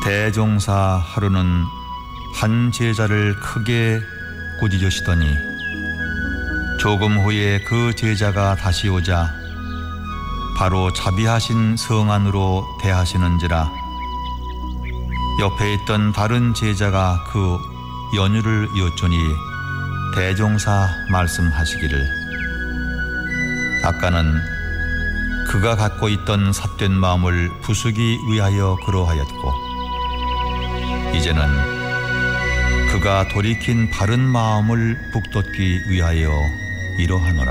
대종사 하루는 한 제자를 크게 꾸짖으시더니 조금 후에 그 제자가 다시 오자 바로 자비하신 성 안으로 대하시는지라 옆에 있던 다른 제자가 그 연유를 여쭈니 대종사 말씀하시기를 아까는 그가 갖고 있던 삿된 마음을 부수기 위하여 그러하였고 이제는 그가 돌이킨 바른 마음을 북돋기 위하여 이러하노라.